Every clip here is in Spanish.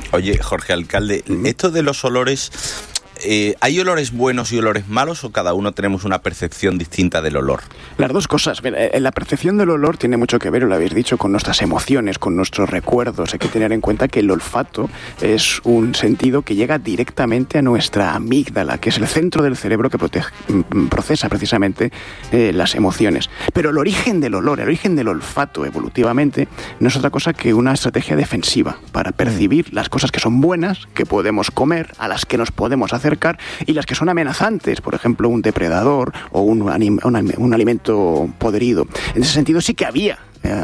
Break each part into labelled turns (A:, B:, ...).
A: Oye, Jorge Alcalde, esto de los olores... ¿hay olores buenos y olores malos o cada uno tenemos una percepción distinta del olor?
B: Las dos cosas. La percepción del olor tiene mucho que ver, lo habéis dicho, con nuestras emociones, con nuestros recuerdos. Hay que tener en cuenta que el olfato es un sentido que llega directamente a nuestra amígdala, que es el centro del cerebro que procesa precisamente las emociones. Pero el origen del olor, el origen del olfato evolutivamente, no es otra cosa que una estrategia defensiva para percibir las cosas que son buenas, que podemos comer, a las que nos podemos acercar, y las que son amenazantes, por ejemplo, un depredador o un alimento podrido. En ese sentido sí que había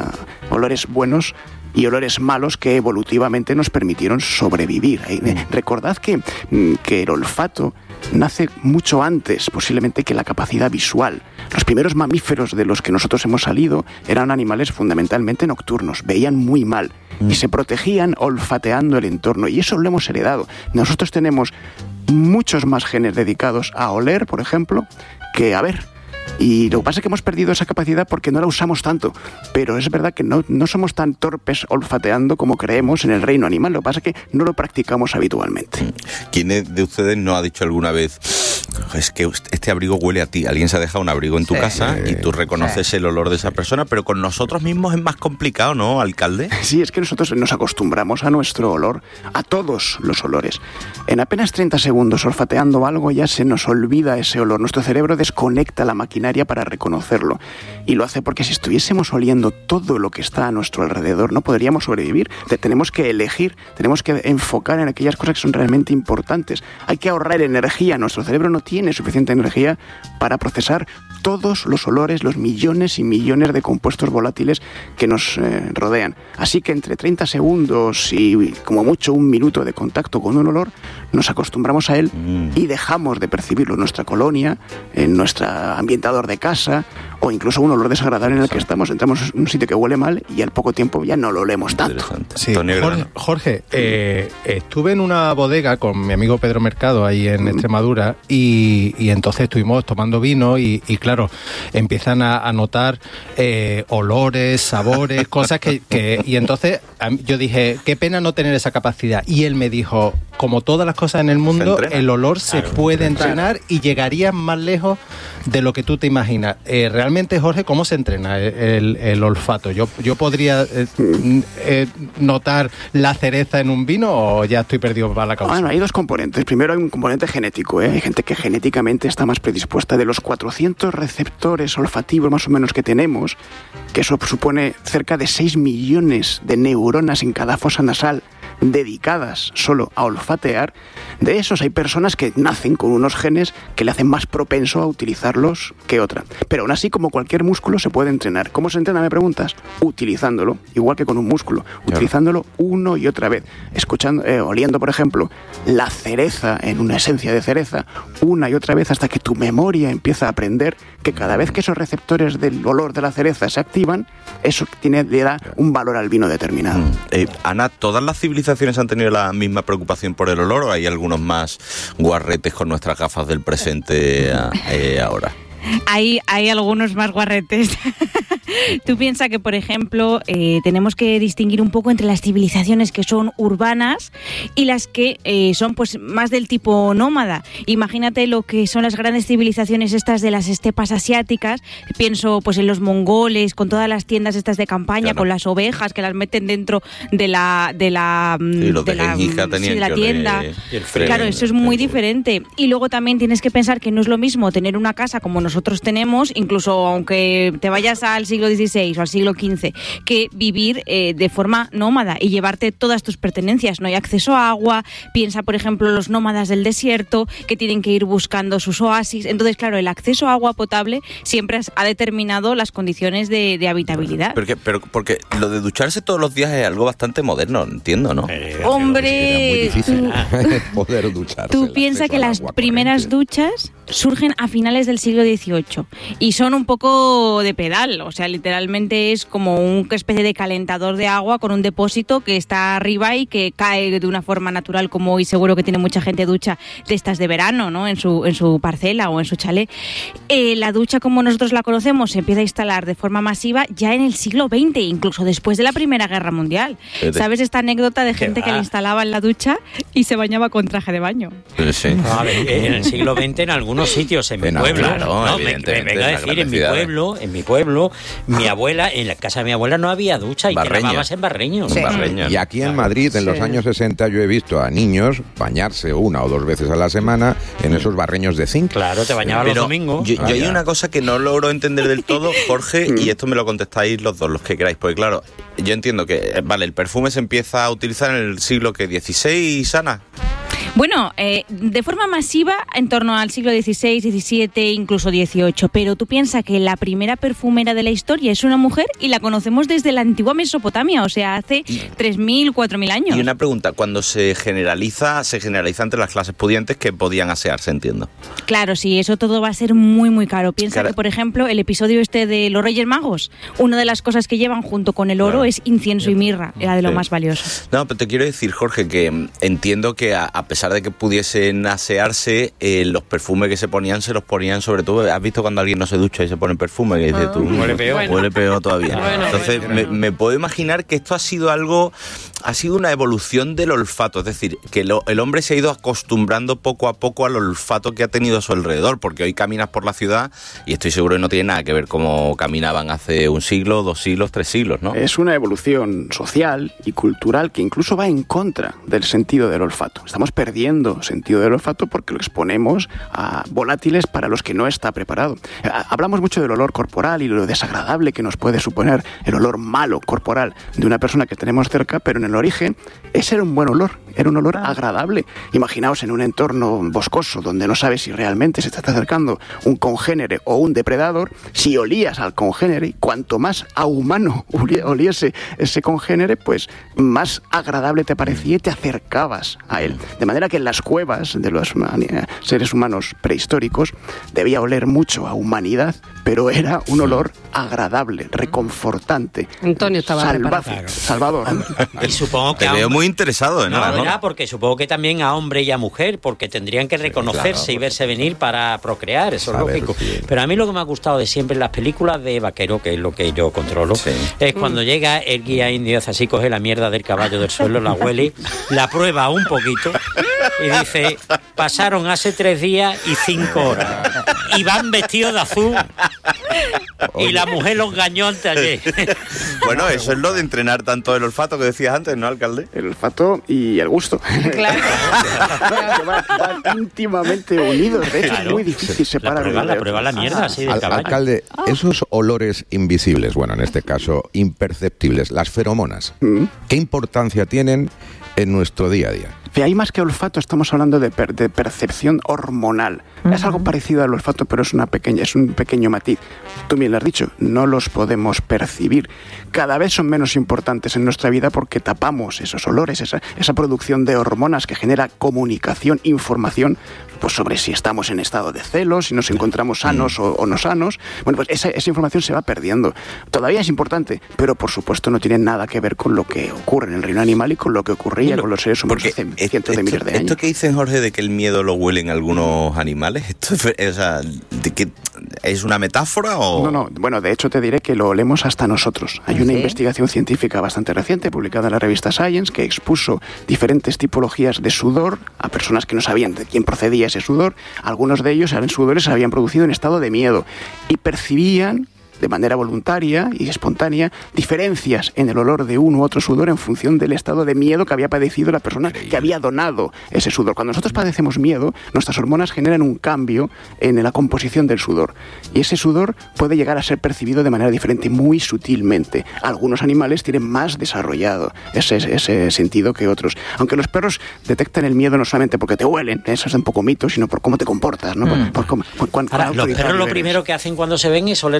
B: olores buenos y olores malos que evolutivamente nos permitieron sobrevivir. Recordad que el olfato nace mucho antes, posiblemente, que la capacidad visual. Los primeros mamíferos de los que nosotros hemos salido eran animales fundamentalmente nocturnos, veían muy mal y se protegían olfateando el entorno, y eso lo hemos heredado. Nosotros tenemos muchos más genes dedicados a oler, por ejemplo, que a ver. Y lo que pasa es que hemos perdido esa capacidad porque no la usamos tanto. Pero es verdad que no somos tan torpes olfateando como creemos en el reino animal. Lo que pasa es que no lo practicamos habitualmente.
A: ¿Quién de ustedes no ha dicho alguna vez: es que este abrigo huele a ti? Alguien se ha dejado un abrigo en tu casa y tú reconoces el olor de esa persona, pero con nosotros mismos es más complicado, ¿no, alcalde?
B: Sí, es que nosotros nos acostumbramos a nuestro olor, a todos los olores. En apenas 30 segundos olfateando algo ya se nos olvida ese olor. Nuestro cerebro desconecta la maquinaria para reconocerlo. Y lo hace porque si estuviésemos oliendo todo lo que está a nuestro alrededor, no podríamos sobrevivir. Tenemos que elegir, tenemos que enfocar en aquellas cosas que son realmente importantes. Hay que ahorrar energía. Nuestro cerebro no tiene suficiente energía para procesar todos los olores, los millones y millones de compuestos volátiles que nos rodean. Así que entre 30 segundos y como mucho un minuto de contacto con un olor, nos acostumbramos a él y dejamos de percibirlo en nuestra colonia, en nuestro ambientador de casa, o incluso un olor desagradable en el que estamos. Entramos en un sitio que huele mal y al poco tiempo ya no lo olemos tanto.
C: Sí. Jorge, estuve en una bodega con mi amigo Pedro Mercado ahí en Extremadura y entonces estuvimos tomando vino y claro, empiezan a notar olores, sabores, cosas que y entonces yo dije, qué pena no tener esa capacidad. Y él me dijo, como todas las cosas en el mundo, el olor se puede entrenar y llegarías más lejos de lo que tú te imaginas. Realmente, Jorge, ¿cómo se entrena el olfato? ¿Yo podría notar la cereza en un vino o ya estoy perdido para la causa?
B: Bueno, hay dos componentes. Primero hay un componente genético, Hay gente que genéticamente está más predispuesta. De los 400 receptores olfativos más o menos que tenemos, que eso supone cerca de 6 millones de neuronas en cada fosa nasal dedicadas solo a olfatear, de esos hay personas que nacen con unos genes que le hacen más propenso a utilizarlos que otra. Pero aún así, como cualquier músculo, se puede entrenar. ¿Cómo se entrena, me preguntas? Utilizándolo, igual que con un músculo, utilizándolo uno y otra vez, escuchando, oliendo, por ejemplo, la cereza en una esencia de cereza, una y otra vez hasta que tu memoria empieza a aprender que cada vez que esos receptores del olor de la cereza se activan, eso le da un valor al vino determinado.
A: Ana, ¿todas las civilizaciones han tenido la misma preocupación por el olor o hay algunos más guarretes con nuestras gafas del presente ahora?
D: Hay algunos más guarretes. Tú piensas que, por ejemplo, tenemos que distinguir un poco entre las civilizaciones que son urbanas y las que son pues más del tipo nómada. Imagínate lo que son las grandes civilizaciones estas de las estepas asiáticas. Pienso pues en los mongoles, con todas las tiendas estas de campaña, con las ovejas que las meten dentro de la tienda. Claro, eso es muy diferente. Y luego también tienes que pensar que no es lo mismo tener una casa como nosotros tenemos, incluso aunque te vayas al siglo XVI o al siglo XV, que vivir de forma nómada y llevarte todas tus pertenencias. No hay acceso a agua. Piensa, por ejemplo, los nómadas del desierto que tienen que ir buscando sus oasis. Entonces, claro, el acceso a agua potable siempre ha determinado las condiciones de habitabilidad.
A: Pero porque lo de ducharse todos los días es algo bastante moderno, entiendo, ¿no?
D: Hombre,
E: es muy difícil poder ducharse.
D: Tú piensas que las primeras duchas surgen a finales del siglo XVIII y son un poco de pedal, o sea, literalmente es como una especie de calentador de agua con un depósito que está arriba y que cae de una forma natural, como hoy seguro que tiene mucha gente ducha de estas de verano, ¿no? En su parcela o en su chalet. La ducha, como nosotros la conocemos, se empieza a instalar de forma masiva ya en el siglo XX, incluso después de la Primera Guerra Mundial. ¿Sabes esta anécdota de gente que le instalaba en la ducha y se bañaba con traje de baño?
A: Sí.
E: A ver, en el siglo XX en algunos sitios, en mi pueblo,
A: claro,
E: vengo a decir, en mi pueblo, mi abuela, en la casa de mi abuela no había ducha y te lavabas en barreños.
F: Sí. Y aquí en Madrid, en los años 60, yo he visto a niños bañarse 1 o 2 veces a la semana en esos barreños de zinc.
E: Claro, te bañabas los domingos.
A: Yo hay una cosa que no logro entender del todo, Jorge, y esto me lo contestáis los dos, los que queráis, porque claro, yo entiendo que, vale, el perfume se empieza a utilizar en el siglo XVI, Ana.
D: Bueno, de forma masiva en torno al siglo XVI, XVII, incluso XVIII, pero tú piensas que la primera perfumera de la historia es una mujer y la conocemos desde la antigua Mesopotamia, o sea, hace 3.000, 4.000 años.
A: Y una pregunta, cuando se generaliza entre las clases pudientes que podían asearse, entiendo.
D: Claro, sí, eso todo va a ser muy, muy caro. Piensa que, por ejemplo, el episodio de los Reyes Magos, una de las cosas que llevan junto con el oro es incienso y mirra, era de lo más valioso.
A: No, pero te quiero decir, Jorge, que entiendo que a pesar de que pudiesen asearse, los perfumes que se los ponían sobre todo. ¿Has visto cuando alguien no se ducha y se pone perfume? Que dices tú, huele peor todavía. Entonces, me puedo imaginar que esto ha sido una evolución del olfato, es decir, que el hombre se ha ido acostumbrando poco a poco al olfato que ha tenido a su alrededor, porque hoy caminas por la ciudad y estoy seguro que no tiene nada que ver cómo caminaban hace 1 siglo, 2 siglos, 3 siglos, ¿no?
B: Es una evolución social y cultural que incluso va en contra del sentido del olfato. Estamos perdiendo sentido del olfato porque lo exponemos a volátiles para los que no está preparado. Hablamos mucho del olor corporal y lo desagradable que nos puede suponer el olor malo corporal de una persona que tenemos cerca, pero en el origen ese era un buen olor, era un olor agradable. Imaginaos en un entorno boscoso donde no sabes si realmente se te está acercando un congénere o un depredador. Si olías al congénere, cuanto más a humano oliese ese congénere, pues más agradable te parecía y te acercabas a él. De manera que en las cuevas de los seres humanos prehistóricos debía oler mucho a humanidad, pero era un olor agradable, reconfortante.
G: Antonio estaba
B: salvaje, salvador.
E: Y supongo que
A: te veo muy interesado, ¿no?
E: No, ya, porque supongo que también a hombre y a mujer, porque tendrían que reconocerse y verse venir para procrear, eso es lógico. Pero a mí lo que me ha gustado de siempre en las películas de vaquero, que es lo que yo controlo, es cuando llega el guía indio, así coge la mierda del caballo del suelo, la huele, la prueba un poquito y dice, pasaron hace 3 días y 5 horas y van vestidos de azul. Y la mujer los engañó antes ayer.
A: Bueno, eso es lo de entrenar tanto el olfato que decías antes, ¿no, alcalde?
B: El olfato y el gusto.
D: Claro.
B: van íntimamente unidos. De hecho, es muy difícil separar.
E: La prueba la mierda así del caballo.
F: Alcalde, esos olores invisibles, bueno, en este caso imperceptibles, las feromonas, ¿qué importancia tienen en nuestro día a día?
B: Hay más que olfato, estamos hablando de percepción hormonal. Es algo parecido al olfato, pero es un pequeño matiz. Tú bien lo has dicho, no los podemos percibir. Cada vez son menos importantes en nuestra vida porque tapamos esos olores, esa producción de hormonas que genera comunicación, información, pues sobre si estamos en estado de celos, si nos encontramos sanos o no sanos. Bueno, pues esa información se va perdiendo. Todavía es importante, pero por supuesto no tiene nada que ver con lo que ocurre en el reino animal y con lo que ocurría con los seres humanos hace cientos de miles de años.
A: Esto que dice Jorge de que el miedo lo huelen algunos animales, ¿esto ¿de qué, es una metáfora o...?
B: No, bueno, de hecho te diré que lo olemos hasta nosotros. Hay una investigación científica bastante reciente, publicada en la revista Science, que expuso diferentes tipologías de sudor a personas que no sabían de quién procedía ese sudor. Algunos de ellos eran sudores que se habían producido en estado de miedo y percibían de manera voluntaria y espontánea diferencias en el olor de uno u otro sudor en función del estado de miedo que había padecido la persona que había donado ese sudor. Cuando nosotros padecemos miedo, nuestras hormonas generan un cambio en la composición del sudor y ese sudor puede llegar a ser percibido de manera diferente, muy sutilmente. Algunos animales tienen más desarrollado ese sentido que otros. Aunque los perros detectan el miedo no solamente porque te huelen, eso es un poco mito, sino por cómo te comportas, ¿no? Los perros lo
E: primero que hacen cuando se ven es olerse el culo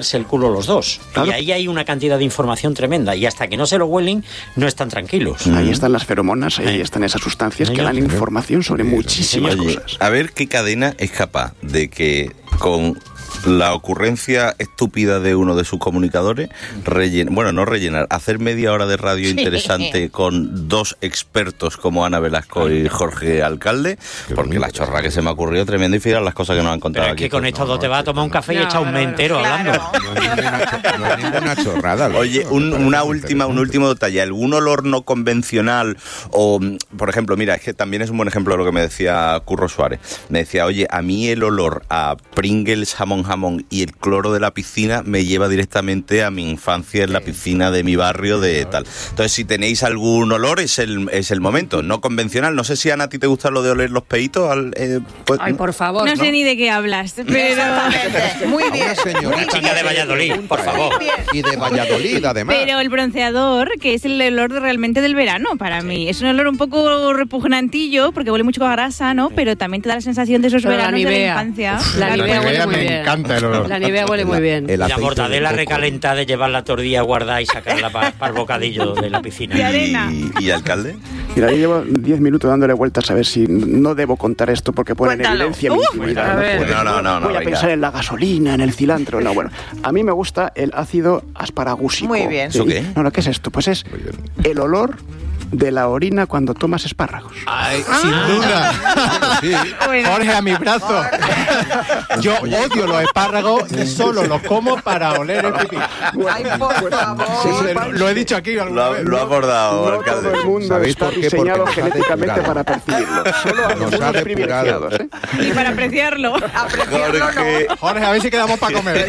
E: solo los dos.
B: Claro.
E: Y ahí hay una cantidad de información tremenda. Y hasta que no se lo huelen, no están tranquilos.
B: Ahí están las feromonas, ahí están esas sustancias que dan información sobre muchísimas cosas.
A: A ver qué cadena es capaz de que con la ocurrencia estúpida de uno de sus comunicadores, hacer media hora de radio interesante con dos expertos como Ana Velasco y Jorge Alcalde, porque la chorra que se me ha ocurrido tremendo y fíjate las cosas que nos han contado.
E: Pero es
A: aquí.
E: que con estos dos te vas a tomar un café y echar un mes entero hablando.
F: No es ninguna chorrada.
A: Oye, un último detalle. ¿Algún olor no convencional? O, por ejemplo, mira, es que también es un buen ejemplo de lo que me decía Curro Suárez. Me decía, oye, a mí el olor a Pringles, jamón y el cloro de la piscina me lleva directamente a mi infancia en la piscina de mi barrio de tal. Entonces, si tenéis algún olor, es el momento. No convencional. No sé si, Ana, a ti te gusta lo de oler los peitos.
G: Pues, ay, por favor.
D: No sé ni de qué hablas, pero...
G: Muy bien.
E: Una chica de Valladolid, por favor.
F: Y de Valladolid, además.
D: Pero el bronceador, que es el olor realmente del verano para mí. Es un olor un poco repugnantillo, porque huele mucho a grasa, ¿no? Pero también te da la sensación de esos veranos de la infancia.
G: La Nivea huele muy bien.
C: Me encanta el olor.
G: La Nivea huele muy bien.
E: La mortadela recalentada de llevar la tortilla guardada y sacarla para el bocadillo de la piscina.
D: De arena.
A: ¿Y alcalde?
B: Mira, yo llevo 10 minutos dándole vueltas a ver si no debo contar esto porque pone en evidencia mi intimidad.
A: No,
B: voy a pensar en la gasolina, en el cilantro. No, bueno. A mí me gusta el ácido asparagúsico.
H: Muy bien.
A: ¿Eso qué?
B: No, ¿qué es esto? Pues es el olor de la orina cuando tomas espárragos.
C: Ay, sin duda. Sí. Jorge, a mi brazo. Yo odio los espárragos y solo los como para oler el pipí.
H: Ay, por favor.
C: Lo he dicho aquí alguna vez.
A: Lo ha abordado,
B: No
A: alcalde.
B: todo el mundo
F: ¿Sabéis
B: está
F: por qué?
B: diseñado
F: Porque nos ha
B: genéticamente
F: depurado.
B: para percibirlo. Solo algunos privilegiados, ¿eh?
D: Y para apreciarlo.
C: Jorge, a ver si quedamos para comer.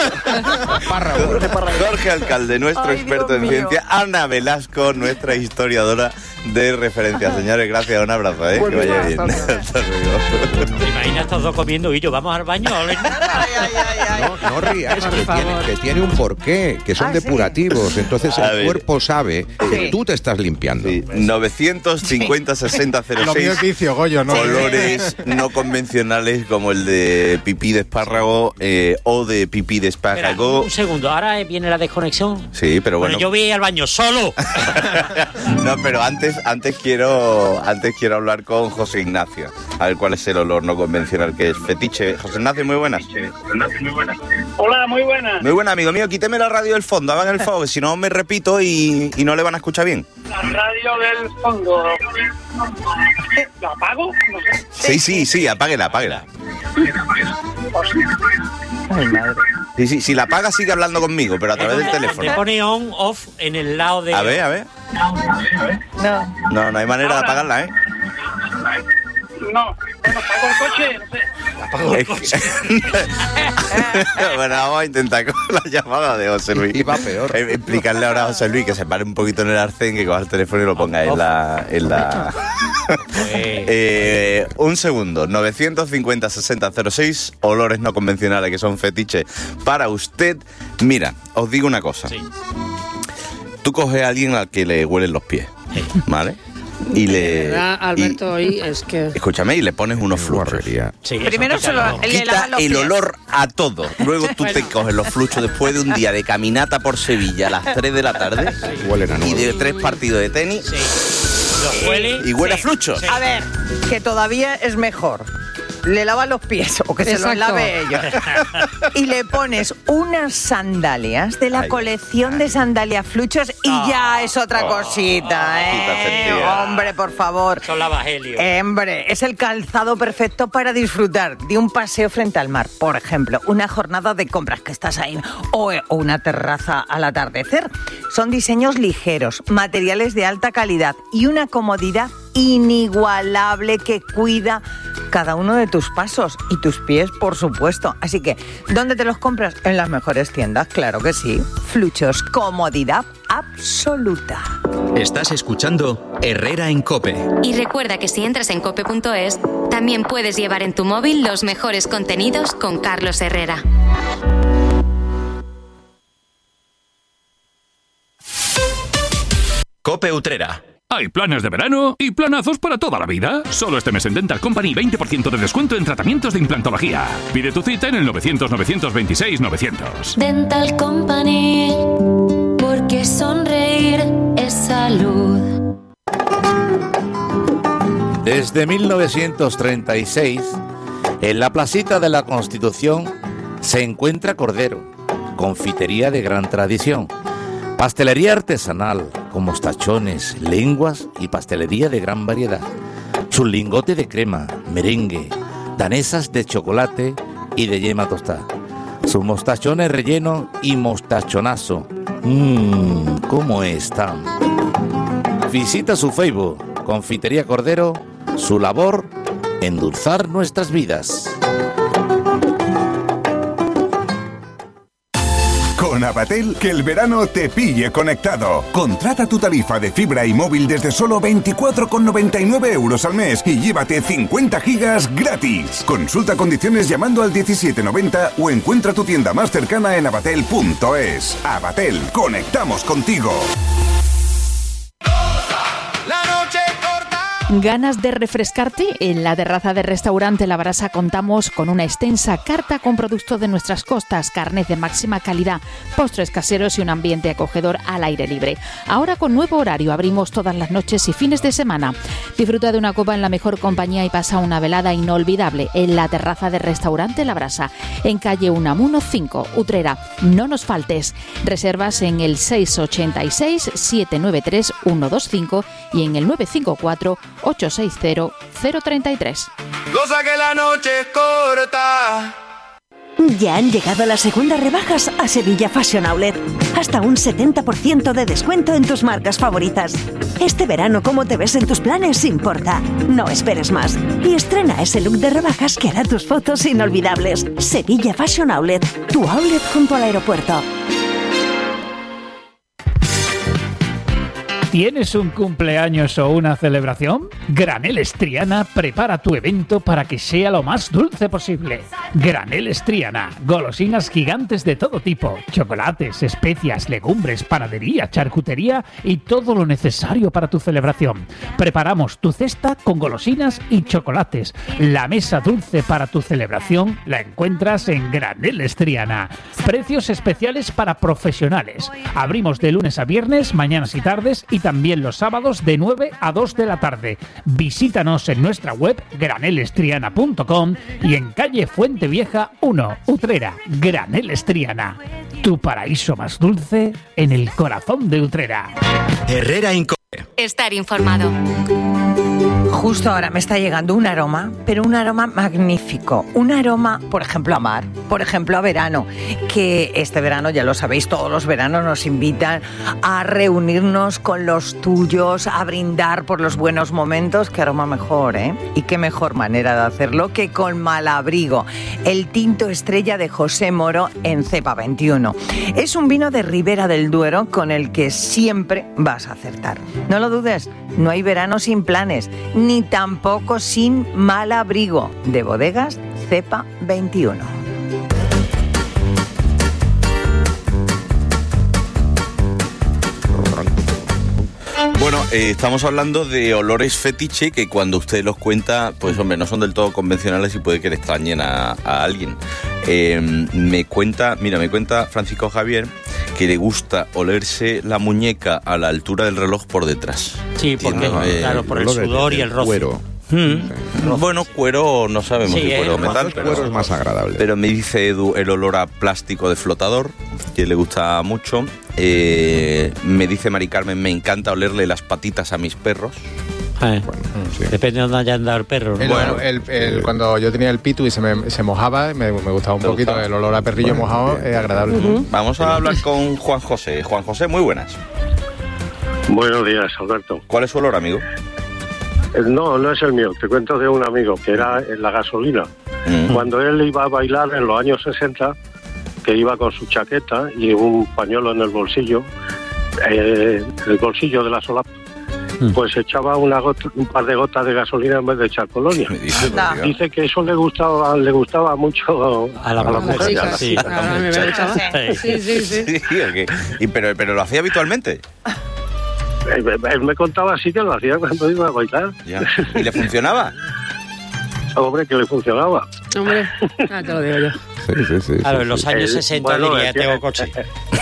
A: Jorge Alcalde, nuestro
H: Ay,
A: experto
H: Dios
A: en
H: mío.
A: ciencia. Ana Velasco, nuestra historiadora de referencia. Señores, gracias, un abrazo, que
B: Bueno,
A: vaya bien.
B: hasta luego.
A: Hasta luego.
E: ¿Te imaginas estos dos comiendo y yo vamos al baño a oler?
F: No rías, que tiene un porqué, que son depurativos. Entonces
A: A
F: el
A: ver.
F: cuerpo sabe que tú te estás limpiando.
A: Sí, 950 60
C: Lo mío es
A: 06.
C: vicio, Goyo, ¿no?
A: Olores no convencionales como el de pipí de espárrago o de pipí de
E: Espera,
A: espárrago.
E: un segundo, ahora viene la desconexión.
A: Sí, pero bueno.
E: Yo voy a ir al baño solo.
A: No, pero antes quiero hablar con José Ignacio. A ver cuál es el olor no convencional que es fetiche. José Ignacio, muy buenas.
I: Hola, muy buenas.
A: Muy buena, amigo mío. Quíteme la radio del fondo, hagan el favor, si no me repito y no le van a escuchar bien.
I: La radio del fondo. ¿La apago? No sé.
A: Sí, apáguela. Sí, si la apaga sigue hablando conmigo, pero a través del
E: Te
A: teléfono.
E: pone on, off en el lado de...
A: A ver. No hay manera de apagarla, ¿eh?
I: No. Bueno, apago el coche, no sé.
A: Bueno, vamos a intentar con la llamada de José Luis.
F: Y va peor.
A: Explicarle ahora a José Luis que se pare un poquito en el arcén, que coja el teléfono y lo ponga en la... Un segundo. 950 60 06, olores no convencionales que son fetiches para usted. Mira, os digo una cosa.
E: Sí.
A: Tú coges a alguien al que le huelen los pies, ¿vale? Y
G: De verdad, Alberto, hoy es que...
A: Escúchame, y le pones unos fluchos.
F: Guarrería.
E: Sí,
H: Primero
E: eso,
H: se lo,
E: quítalo.
H: le
A: Quita
H: lavan los
A: el
H: pies.
A: olor a todo. Luego tú te coges los fluchos después de un día de caminata por Sevilla a las 3 de la tarde
F: Huelen a
A: y
F: nuevo.
A: de 3 partidos de tenis
E: Sí. Los huele.
A: y huele a
E: Sí.
A: fluchos.
E: Sí.
H: A ver, que todavía es mejor. Le lavas los pies o que se los
G: Exacto.
H: lave ellos. Y le pones unas sandalias de la colección de sandalias fluchos y ya es otra cosita,
A: Quita sentido.
H: Hombre, por favor.
E: Son lavagelio.
H: Hombre, es el calzado perfecto para disfrutar de un paseo frente al mar. Por ejemplo, una jornada de compras que estás ahí o una terraza al atardecer. Son diseños ligeros, materiales de alta calidad y una comodidad inigualable que cuida cada uno de tus pasos y tus pies, por supuesto. Así que, ¿dónde te los compras? En las mejores tiendas, claro que sí. Fluchos, comodidad absoluta.
J: Estás escuchando Herrera en COPE.
K: Y recuerda que si entras en cope.es, también puedes llevar en tu móvil los mejores contenidos con Carlos Herrera.
J: COPE Utrera.
L: Hay planes de verano y planazos para toda la vida. Solo este mes en Dental Company 20% de descuento en tratamientos de implantología. Pide tu cita en el 900-926-900.
M: Dental Company, porque sonreír es salud.
N: Desde 1936, en la placita de la Constitución se encuentra Cordero, confitería de gran tradición, pastelería artesanal con mostachones, lenguas y pastelería de gran variedad, su lingote de crema, merengue, danesas de chocolate y de yema tostada, sus mostachones rellenos y mostachonazo. ¿Cómo están? Visita su Facebook, Confitería Cordero, su labor, endulzar nuestras vidas.
O: Con Avatel, que el verano te pille conectado. Contrata tu tarifa de fibra y móvil desde solo 24,99 € al mes y llévate 50 gigas gratis. Consulta condiciones llamando al 1790 o encuentra tu tienda más cercana en avatel.es. Avatel, conectamos contigo.
P: ¿Ganas de refrescarte? En la terraza del restaurante La Brasa contamos con una extensa carta con productos de nuestras costas, carnes de máxima calidad, postres caseros y un ambiente acogedor al aire libre. Ahora con nuevo horario, abrimos todas las noches y fines de semana. Disfruta de una copa en la mejor compañía y pasa una velada inolvidable en la terraza del restaurante La Brasa, en calle Unamuno 5, Utrera. No nos faltes. Reservas en el 686-793-125 y en el 954 860-033.
Q: Cosa que la noche es corta.
R: Ya han llegado las segundas rebajas a Sevilla Fashion Outlet. Hasta un 70% de descuento en tus marcas favoritas. Este verano, cómo te ves en tus planes importa. No esperes más y estrena ese look de rebajas que hará tus fotos inolvidables. Sevilla Fashion Outlet, tu outlet junto al aeropuerto.
S: ¿Tienes un cumpleaños o una celebración? Graneles Triana prepara tu evento para que sea lo más dulce posible. Graneles Triana, golosinas gigantes de todo tipo, chocolates, especias, legumbres, panadería, charcutería y todo lo necesario para tu celebración. Preparamos tu cesta con golosinas y chocolates. La mesa dulce para tu celebración la encuentras en Graneles Triana. Precios especiales para profesionales. Abrimos de lunes a viernes, mañanas y tardes, y también los sábados de 9 a 2 de la tarde. Visítanos en nuestra web granelestriana.com y en calle Fuente Vieja 1, Utrera. Graneles Triana, tu paraíso más dulce en el corazón de Utrera.
J: Herrera Inco.
K: Estar informado.
H: Justo ahora me está llegando un aroma, pero un aroma magnífico. Un aroma, por ejemplo, a mar, por ejemplo, a verano. Que este verano, ya lo sabéis, todos los veranos nos invitan a reunirnos con los tuyos, a brindar por los buenos momentos. Qué aroma mejor, ¿eh? Y qué mejor manera de hacerlo que con Malabrigo, el tinto estrella de José Moro en cepa 21. Es un vino de Ribera del Duero con el que siempre vas a acertar. No lo dudes, no hay verano sin planes, ni tampoco sin Malabrigo, de Bodegas Cepa 21.
A: Bueno, estamos hablando de olores fetiche que cuando usted los cuenta, pues hombre, no son del todo convencionales y puede que le extrañen a alguien. Me cuenta Francisco Javier que le gusta olerse la muñeca a la altura del reloj por detrás.
E: Sí, porque claro, por el sudor y el roce.
F: Cuero.
A: Bueno, cuero no sabemos si cuero o metal, pero
F: cuero es más agradable.
A: Pero me dice Edu el olor a plástico de flotador, que le gusta mucho. Me dice Mari Carmen, me encanta olerle las patitas a mis perros.
E: Bueno, sí. Depende de dónde haya andado el perro, ¿no?
C: Bueno, cuando yo tenía el pitu y se mojaba, me gustaba un poquito. El olor a perrillo mojado es agradable.
A: Vamos a hablar con Juan José. Juan José, muy buenas.
T: Buenos días, Alberto.
A: ¿Cuál es su olor, amigo?
T: No es el mío. Te cuento de un amigo que era en la gasolina. Cuando él iba a bailar en los años 60, que iba con su chaqueta y un pañuelo en el bolsillo de la solapa, pues echaba un par de gotas de gasolina en vez de echar colonia. Dice que eso le gustaba mucho a la mujer.
A: Sí. Pero lo hacía habitualmente.
T: Él me contaba así que lo hacía cuando iba a bailar.
A: Ya. ¿Y le funcionaba?
T: Hombre, que le funcionaba.
G: Hombre, te lo digo yo.
F: Sí.
E: Claro, en los años 60
T: bueno,
E: diría, tengo coche.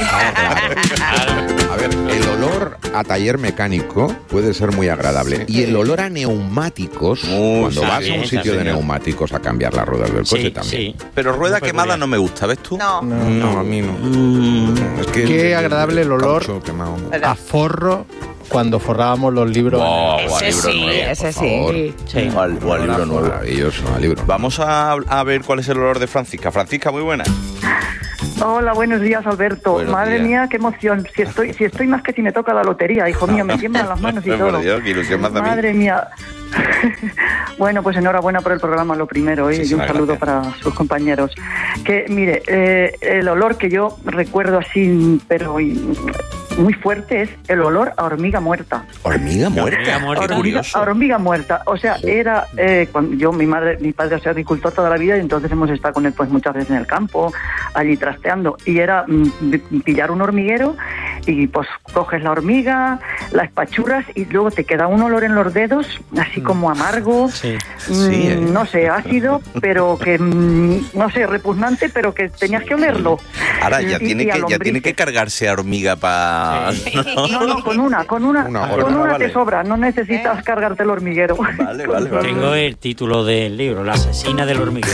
F: A ver, el olor a taller mecánico puede ser muy agradable. Y el olor a neumáticos, cuando vas a un sitio de neumáticos a cambiar las ruedas del coche también.
E: Sí.
A: Pero rueda quemada no me gusta, ¿ves tú?
H: No.
F: No, a mí no. Es que
C: Qué agradable el olor a forro cuando forrábamos los libros.
H: Ese sí.
A: O al libro nuevo.
F: Maravilloso, al libro.
A: Vamos a ver cuál es el olor de Francisca. Francisca, muy buena.
U: Hola, buenos días, Alberto.
A: Buenos
U: Madre
A: días.
U: mía, qué emoción. Si estoy más que si me toca la lotería, hijo mío, me tiemblan las manos y todo.
A: Por Dios, qué ilusión más a mí.
U: Madre mía. Bueno, pues enhorabuena por el programa, lo primero, y un saludo para sus compañeros. Que, mire, el olor que yo recuerdo así, pero muy fuerte, es el olor a hormiga muerta.
A: ¿Hormiga muerta? Qué curioso.
U: A hormiga muerta. O sea, era cuando mi padre ha sido agricultor toda la vida y entonces hemos estado con él pues muchas veces en el campo, allí trasteando. Y era pillar un hormiguero y pues coges la hormiga, la espachurras y luego te queda un olor en los dedos, así como amargo, no sé, ácido, pero que, no sé, repugnante, pero que tenías que olerlo.
A: Ahora ya tiene que cargarse a hormiga para...
U: No, con una te sobra, no necesitas cargarte el hormiguero.
A: Vale.
E: Tengo el título del libro, La asesina del hormiguero.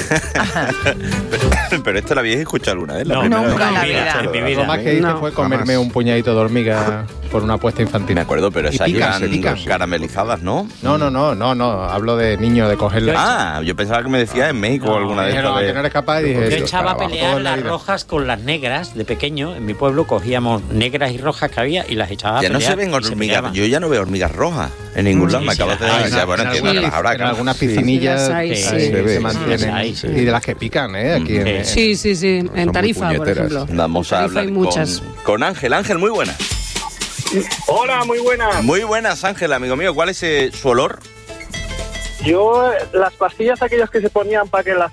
A: pero esto lo habíais escuchado alguna vez.
H: Nunca en la vida.
E: En mi vida.
C: Lo más que hice fue comerme un puñadito de hormiga por una apuesta infantil.
A: Me acuerdo, pero esas
C: pican.
A: llegan caramelizadas, ¿no?
C: No, hablo de niño, de cogerlas.
A: Ah, yo pensaba que me decía en México o alguna vez.
C: Que no eres capaz y dije...
E: Yo echaba a pelear las rojas con las negras de pequeño. En mi pueblo cogíamos negras y rojas que había y las echaba a
A: ya
E: pelear.
A: No se ven hormigas. Yo ya no veo hormigas rojas en ningún lado. Me acabas de decir. Bueno, entiendo que las habrá.
C: En algunas piscinillas se mantienen. Y de las que pican, aquí en...
G: Sí. En Tarifa, por ejemplo.
A: Vamos a hablar con Ángel. Ángel, muy buenas.
I: Hola, muy buenas.
A: Muy buenas, Ángel, amigo mío. ¿Cuál es su olor?
I: Yo, las pastillas aquellas que se ponían para que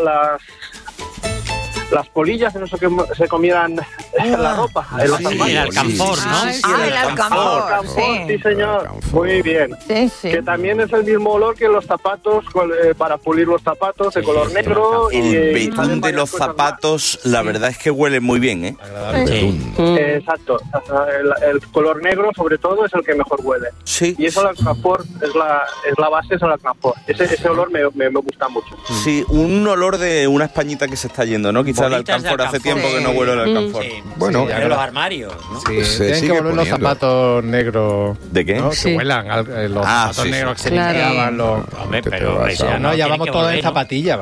I: las polillas no sé qué se comieran la ropa.
E: El alcanfor, ¿no?
H: El alcanfor,
I: sí, señor. Muy bien. Que también es el mismo olor que los zapatos para pulir los zapatos de color negro.
A: El betún de los zapatos, la verdad es que huele muy bien, ¿eh?
I: Exacto. El color negro, sobre todo, es el que mejor huele.
A: Sí.
I: Y eso el alcanfor es la base, es el alcanfor. Ese olor me gusta mucho.
A: Sí, un olor de una españita que se está yendo, ¿no? Quizás el alcanfor hace tiempo que no huele el alcanfor.
F: Bueno,
E: de los armarios, ¿no?
C: Tienen que volver los zapatos negros.
A: ¿De qué?
C: ¿no? Que huelan los zapatos negros que se limpiaban los...
E: Hombre, pero
C: ya vamos todos en zapatillas,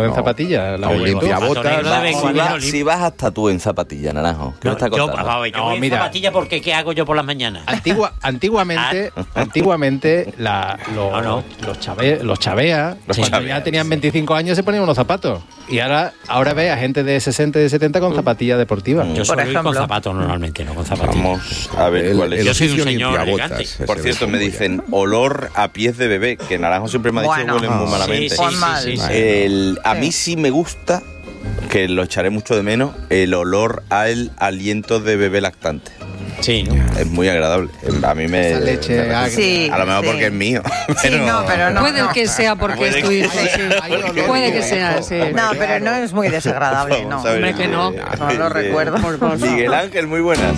A: Si vas hasta tú en zapatilla, Naranjo. ¿Qué me estás contando?
E: Yo voy en zapatilla porque ¿qué hago yo por las mañanas?
C: Antiguamente los chaveas, cuando ya tenían 25 años se ponían unos zapatos. Y ahora ve a gente de 60 y de 70 con zapatillas deportivas.
E: Yo soy con zapatos normalmente, no con zapatillas.
A: Vamos a ver cuál es.
E: Yo soy un señor elegante.
A: Por cierto, me dicen olor a pies de bebé, que Naranjo siempre me ha dicho que huelen muy malamente. A mí sí me gusta, que lo echaré mucho de menos, el olor al aliento de bebé lactante.
E: Sí, ¿no?
A: Es muy agradable. A mí me...
C: Esa leche
A: a lo mejor porque es mío.
H: Pero no.
G: Puede que sea porque es tu hijo. Puede que sea, sí.
H: No, pero no es muy desagradable, no.
G: Hombre, que no.
H: No lo recuerdo.
A: Miguel Ángel, muy buenas.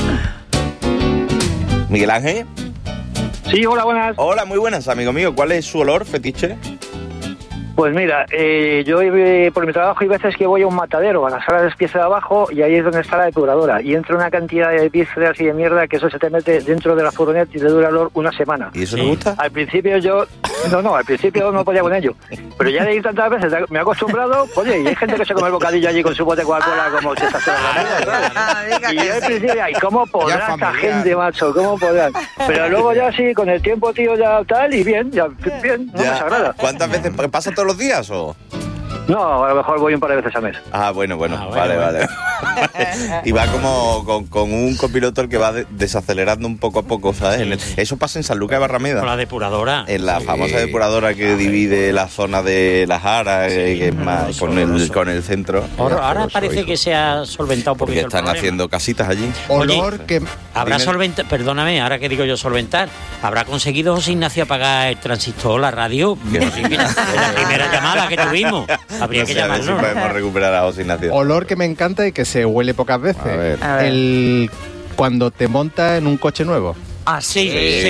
A: Miguel Ángel.
I: Sí, hola, buenas.
A: Hola, muy buenas, amigo mío. ¿Cuál es su olor fetiche?
I: Pues mira, yo por mi trabajo hay veces que voy a un matadero, a la sala de despiece de abajo, y ahí es donde está la depuradora. Y entra una cantidad de vísceras y de mierda que eso se te mete dentro de la furgoneta y te dura olor una semana.
A: ¿Y eso te gusta?
I: Al principio al principio no podía con ello. Pero ya de ir tantas veces me he acostumbrado, oye, y hay gente que se come el bocadillo allí con su bote de Coca-Cola como si estás la y yo al principio, ay, ¿cómo podrá esta gente, macho? ¿Cómo podrán? Pero luego ya sí, con el tiempo, tío, ya tal, y bien, no me desagrada.
A: ¿Cuántas veces? ¿Pasa todos los días o...?
I: No, a lo mejor voy un par de veces al mes.
A: Bueno, vale. Y va como con un copiloto el que va desacelerando un poco a poco, ¿sabes?
E: Sí.
A: Eso pasa en San Lucas de Barrameda.
E: Con la depuradora.
A: En la famosa depuradora que divide la zona de las Aras, que es más con el centro.
E: Ahora parece que se ha solventado un poquito.
A: Porque están haciendo casitas allí.
C: Olor que...
E: Habrá solventado, perdóname, ahora que digo yo solventar, ¿habrá conseguido José Ignacio apagar el transistor, la radio? La primera llamada que tuvimos. Habría que llamarlo.
A: A ver si podemos recuperar a José Ignacio.
C: Olor que me encanta y que se huele pocas veces.
A: A ver.
C: Cuando te montas en un coche nuevo.
H: Ah, sí.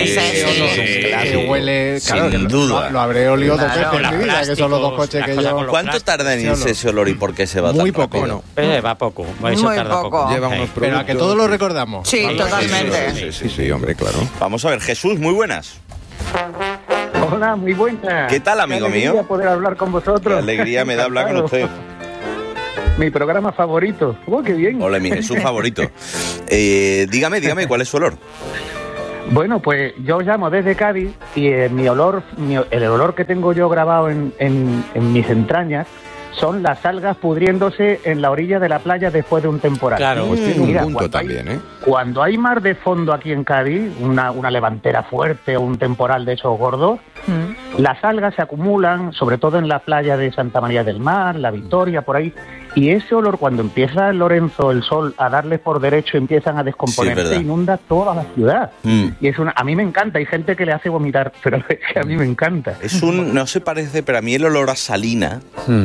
C: Que huele... Claro,
A: sin duda.
C: Lo habré olido 2 veces en mi vida, que son los 2 coches que yo...
A: ¿Cuánto tarda en irse ese olor y por qué se va tan
C: Muy poco.
A: rápido?
E: Va poco. Eso tarda poco.
F: Lleva unos
C: Pero a que todos lo recordamos.
H: Sí, totalmente.
F: Sí, hombre, claro.
A: Vamos a ver, Jesús, muy buenas.
D: Hola, muy buenas.
A: ¿Qué tal, amigo mío?
D: Qué alegría poder hablar con vosotros.
A: Qué alegría me da hablar con usted.
D: Mi programa favorito. ¡Qué bien!
A: Hola, mi Jesús favorito. Dígame, ¿cuál es su olor?
D: Bueno, pues yo llamo desde Cádiz y el olor que tengo yo grabado en mis entrañas son las algas pudriéndose en la orilla de la playa después de un temporal.
F: Claro, pues tiene un punto también, ¿eh?
D: Cuando hay mar de fondo aquí en Cádiz, una levantera fuerte o un temporal de esos gordos, las algas se acumulan, sobre todo en la playa de Santa María del Mar, La Victoria, por ahí, y ese olor, cuando empieza Lorenzo, el sol, a darle por derecho, empiezan a descomponerse, inunda toda la ciudad. Y a mí me encanta, hay gente que le hace vomitar, pero es que a mí me encanta.
A: No se parece, pero a mí el olor a salina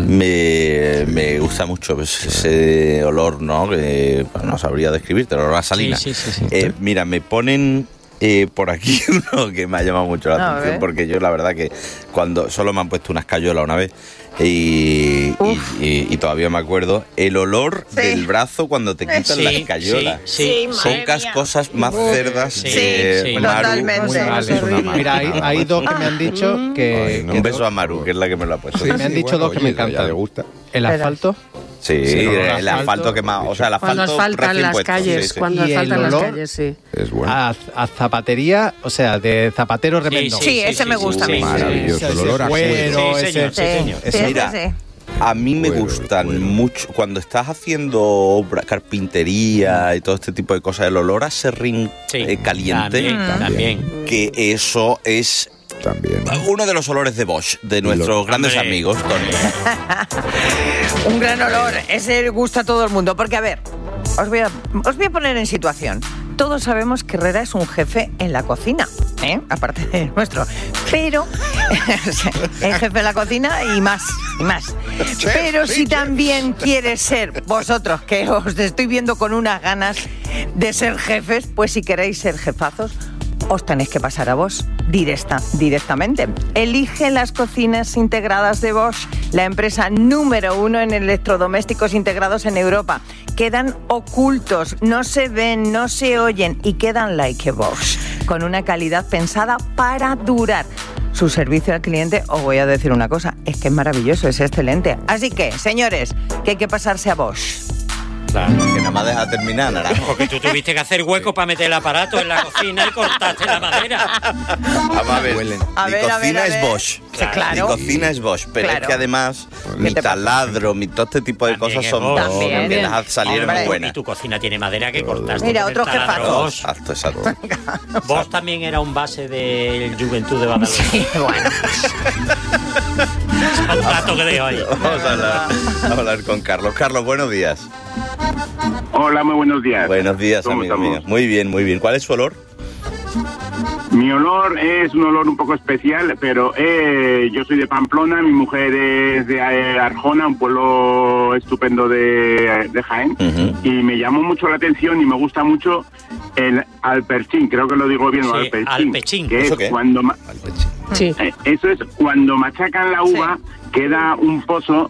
A: me gusta mucho, pues, ese olor, ¿no? Que no sabría describirte, el olor a salina.
E: Sí.
A: Mira, me ponen... por aquí uno que me ha llamado mucho la atención, porque yo la verdad que cuando solo me han puesto una escayola una vez y todavía me acuerdo el olor del brazo cuando te quitan la escayola. Pocas cosas más cerdas que Maru.
H: Totalmente.
C: Mira, hay 2 que me han dicho que...
A: Un beso a Maru, que es la que me lo ha puesto.
C: Sí, me han dicho 2 que me encantan.
F: ¿Le gusta?
C: ¿El asfalto?
A: Sí, el asfalto que más... O sea, el asfalto
G: cuando asfaltan las calles, cuando asfaltan las calles, sí.
F: Es bueno.
C: A zapatería, o sea, de zapatero remendón.
H: Sí, ese me gusta a mí.
F: Maravilloso, el olor a cuero.
A: Mira, a mí me gustan mucho cuando estás haciendo obra, carpintería y todo este tipo de cosas, el olor a serrín caliente,
E: también.
A: Que eso es
F: también
A: uno de los olores de Bosch, de nuestros grandes amigos, Tony.
H: Un gran olor, ese gusta a todo el mundo, porque a ver, os voy a poner en situación. Todos sabemos que Herrera es un jefe en la cocina, aparte de nuestro, pero el jefe en la cocina y más. Pero si también quieres ser vosotros, que os estoy viendo con unas ganas de ser jefes, pues si queréis ser jefazos, os tenéis que pasar a Bosch directamente. Elige las cocinas integradas de Bosch, la empresa número 1 en electrodomésticos integrados en Europa. Quedan ocultos, no se ven, no se oyen y quedan like a Bosch, con una calidad pensada para durar. Su servicio al cliente, os voy a decir una cosa, es que es maravilloso, es excelente. Así que, señores, que hay que pasarse a Bosch.
A: Claro, que nada más deja terminar, Naranjo.
E: Porque tú tuviste que hacer hueco para meter el aparato en la cocina y cortaste la madera.
A: Vamos a ver, mi cocina es Bosch.
H: Claro.
A: Mi cocina es Bosch, pero es que además mi taladro, todo este tipo de cosas son Bosch. Que las salieron muy buenas.
E: Y tu cocina tiene madera que cortaste.
H: Mira, otro jefazo.
A: Exacto.
E: Bosch también era un base del Juventud de Badalona.
H: Sí, bueno.
E: Un dato que dejo ahí.
A: Vamos a hablar con Carlos. Carlos, buenos días.
V: Hola, muy buenos días.
A: Buenos días, amigo mío. Muy bien. ¿Cuál es su olor?
V: Mi olor es un olor un poco especial, pero yo soy de Pamplona, mi mujer es de Arjona, un pueblo estupendo de Jaén, y me llamó mucho la atención y me gusta mucho el alpechín, creo que lo digo bien, alpechín, que es cuando eso es cuando machacan la uva, queda un pozo,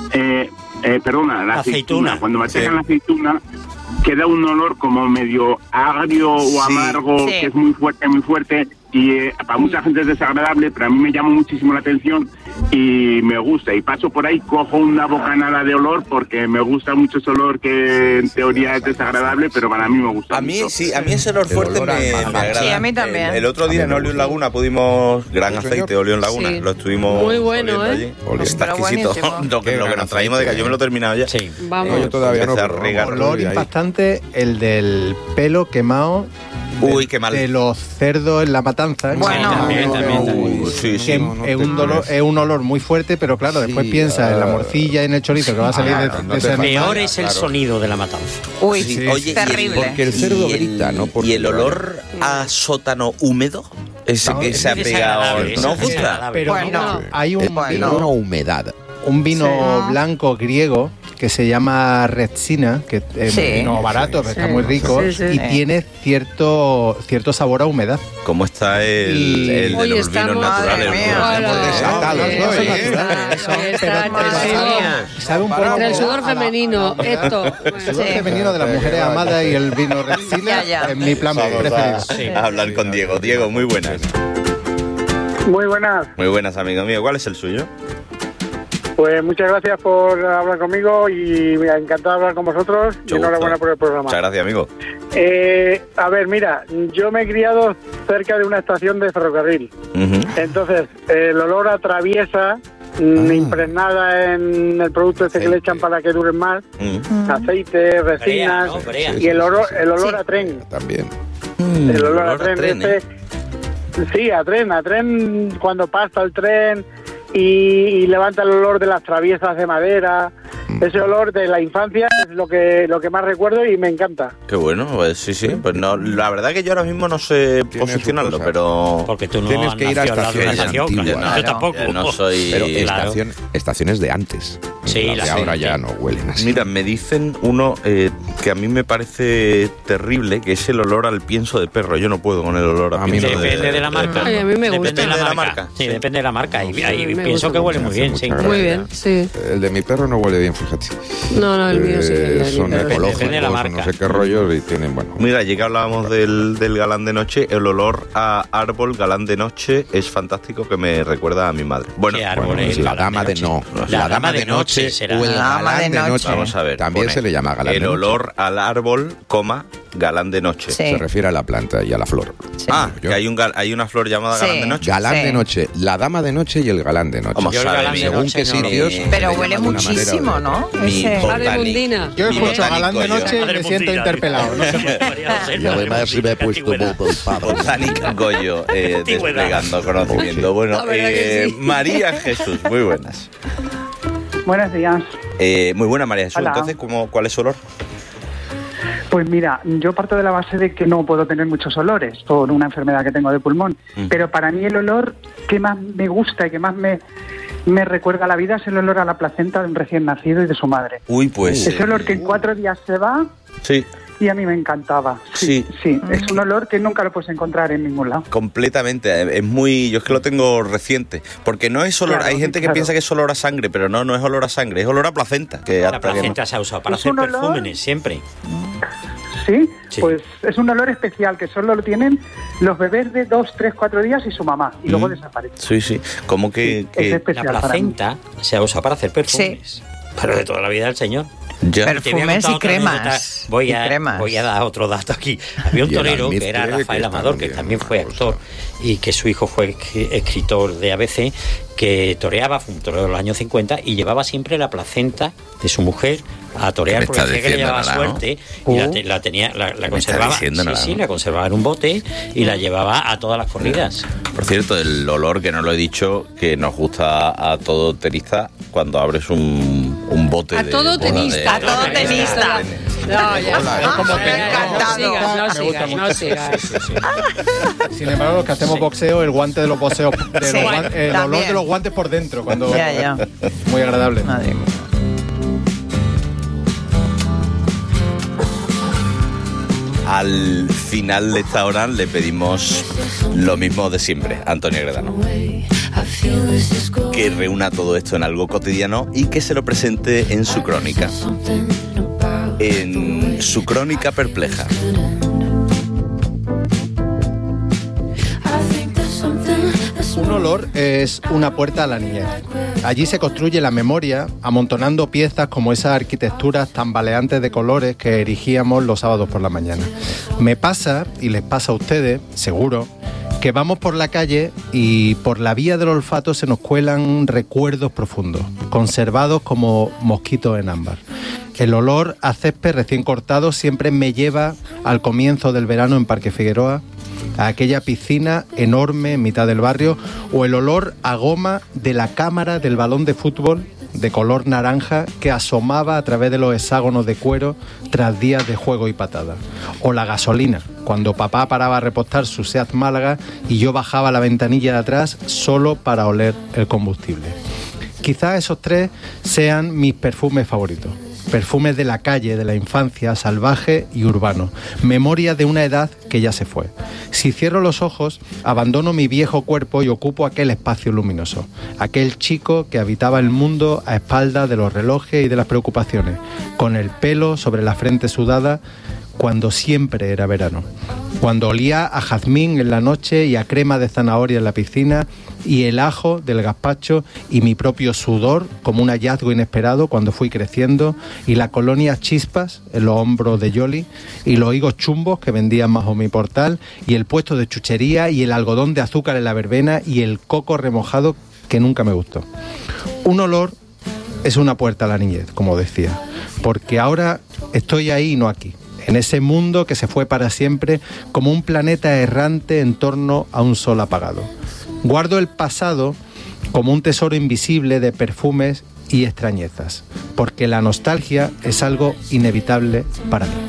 V: la aceituna. Cuando machacan la aceituna queda un olor como medio agrio o amargo, que es muy fuerte, y para mucha gente es desagradable, pero a mí me llamó muchísimo la atención y me gusta. Y paso por ahí, cojo una bocanada de olor porque me gusta mucho ese olor que en teoría es desagradable, pero para mí me gusta mucho.
A: Sí, a mí ese olor fuerte me agrada.
H: Sí, a mí también.
A: El otro día en Oleón Laguna pudimos, gran aceite Oleón Laguna, lo estuvimos
G: muy bueno,
A: allí. Está exquisito. Lo que nos traímos de que yo me lo he terminado ya.
E: Sí.
G: Vamos.
F: Yo todavía no.
C: Olor impactante, el del pelo quemado.
A: Uy, qué mal.
C: De los cerdos en la matanza.
H: Bueno,
A: también. Sí, sí.
C: Es un olor muy fuerte, pero claro, después piensa en la morcilla y en el chorizo que va a salir de ese animal.
E: Peor es el sonido de la matanza.
H: Uy,
A: Sí. Oye,
H: terrible.
F: Porque el cerdo grita, ¿no?
A: Y el olor a sótano húmedo, ese que se ha pegado, ¿no os gusta?
C: Pero
H: Bueno.
C: hay un
F: Tiene
C: vino,
F: una humedad.
C: un vino blanco griego que se llama Retsina, que es un vino barato, pero está muy rico, y tiene cierto sabor a humedad.
A: ¿Cómo está el de los vinos naturales?
C: Sabe un poco
G: Entre el sudor femenino, esto.
C: El sudor femenino de las mujeres amadas y el vino Retsina es mi plan preferido.
A: Hablar con Diego. Diego, muy buenas.
B: Muy buenas.
A: Muy buenas, amigo mío. ¿Cuál es el suyo?
B: Pues muchas gracias por hablar conmigo y me ha encantado hablar con vosotros. Y enhorabuena por el programa.
A: Muchas gracias, amigo.
B: A ver, mira, yo me he criado cerca de una estación de ferrocarril. Entonces, el olor a traviesa impregnada en el producto que le echan para que duren más, aceite, resinas, y el olor a tren.
F: También.
B: El olor a tren. Sí, a tren, cuando pasa el tren y levanta el olor de las traviesas de madera. Ese olor de la infancia es lo que más recuerdo y me encanta.
A: Qué bueno, pues sí, pues no, la verdad que yo ahora mismo no sé posicionarlo, pero
E: porque tú no
F: tienes que ir a estaciones antiguas.
E: Yo tampoco.
A: No soy.
F: Pero estaciones de antes.
E: Sí,
F: las de ahora ya no huelen así.
A: Mira, me dicen uno que a mí me parece terrible, que es el olor al pienso de perro. Yo no puedo con el olor a pienso de perro.
E: Depende de la marca.
G: Ay, a mí me gusta.
E: Depende de la marca. Sí, depende de la marca. Y pienso que huele muy bien, sí.
G: Muy bien, sí.
F: El de mi perro no huele bien, fíjate.
G: No, el mío sí.
F: Son ecológicos, no sé qué rollos y tienen, bueno.
A: Mira, ya que hablábamos del galán de noche, el olor a árbol galán de noche es fantástico, que me recuerda a mi madre. Bueno,
F: la dama de la dama de noche o el galán de noche.
A: Vamos a ver.
F: También se le llama galán de noche.
A: El olor al árbol, galán de noche.
F: Se refiere a la planta y a la flor.
A: Que hay una flor llamada galán de noche.
F: Galán de noche, la dama de noche y el galán de noche. Según qué sitios.
H: Pero huele muchísimo, ¿no?
C: Yo escucho galán de noche y me siento interpelado.
F: Y además me he puesto
A: botánica Goyo desplegando conocimiento. Bueno, María Jesús, muy buenas.
U: Buenos días.
A: Muy buena, María Jesús.
U: Hola.
A: Entonces, ¿cuál es su olor?
U: Pues mira, yo parto de la base de que no puedo tener muchos olores por una enfermedad que tengo de pulmón, pero para mí el olor que más me gusta y que más me recuerda a la vida es el olor a la placenta de un recién nacido y de su madre.
A: Uy, pues...
U: Ese olor que en 4 días se va...
A: Sí.
U: Y a mí me encantaba. Sí. Es un olor que nunca lo puedes encontrar en ningún lado.
A: Completamente. Es muy... Yo es que lo tengo reciente. Porque no es olor... Hay gente que piensa que es olor a sangre, pero no es olor a sangre, es olor a placenta.
E: La placenta se ha usado para hacer perfúmenes siempre.
U: ¿Sí? Pues es un olor especial que solo lo tienen los bebés de 2, 3, 4 días y su mamá, y luego desaparece.
A: Sí. Como que...
U: Es
E: la placenta se ha usado para hacer perfumes. Pero de toda la vida del señor.
H: Perfumes y cremas.
E: Voy a dar otro dato aquí. Había un torero que era Rafael Amador, que también fue actor, y que su hijo fue escritor de ABC, que toreaba, fue un torero de los años 50, y llevaba siempre la placenta de su mujer a torear, porque decía que le llevaba suerte, y la conservaba. La conservaba en un bote y la llevaba a todas las corridas.
A: Por cierto, el olor, que no lo he dicho, que nos gusta a todo tenista cuando abres un bote de...
G: Todo tenista. No, ya. No sigas.
C: Sin embargo, los que hacemos boxeo, el guante de los boxeos, el olor de los guantes por dentro, cuando muy agradable.
H: Madre mía.
A: Al final de esta hora le pedimos lo mismo de siempre, Antonio Gredano. Que reúna todo esto en algo cotidiano y que se lo presente en su crónica. En su crónica perpleja.
C: Un olor es una puerta a la niñez. Allí se construye la memoria, amontonando piezas como esas arquitecturas tambaleantes de colores que erigíamos los sábados por la mañana. Me pasa, y les pasa a ustedes, seguro, que vamos por la calle y por la vía del olfato se nos cuelan recuerdos profundos, conservados como mosquitos en ámbar. El olor a césped recién cortado siempre me lleva al comienzo del verano en Parque Figueroa, a aquella piscina enorme en mitad del barrio, o el olor a goma de la cámara del balón de fútbol de color naranja que asomaba a través de los hexágonos de cuero tras días de juego y patada. O la gasolina, cuando papá paraba a repostar su Seat Málaga y yo bajaba la ventanilla de atrás solo para oler el combustible. Quizás esos tres sean mis perfumes favoritos. Perfumes de la calle, de la infancia, salvaje y urbano. Memoria de una edad que ya se fue. Si cierro los ojos, abandono mi viejo cuerpo y ocupo aquel espacio luminoso. Aquel chico que habitaba el mundo a espaldas de los relojes y de las preocupaciones, con el pelo sobre la frente sudada, cuando siempre era verano. Cuando olía a jazmín en la noche y a crema de zanahoria en la piscina, y el ajo del gazpacho y mi propio sudor como un hallazgo inesperado cuando fui creciendo, y la colonia Chispas en los hombros de Yoli, y los higos chumbos que vendían bajo mi portal, y el puesto de chuchería, y el algodón de azúcar en la verbena, y el coco remojado que nunca me gustó. Un olor es una puerta a la niñez, como decía, porque ahora estoy ahí y no aquí, en ese mundo que se fue para siempre como un planeta errante en torno a un sol apagado. Guardo el pasado como un tesoro invisible de perfumes y extrañezas, porque la nostalgia es algo inevitable para mí.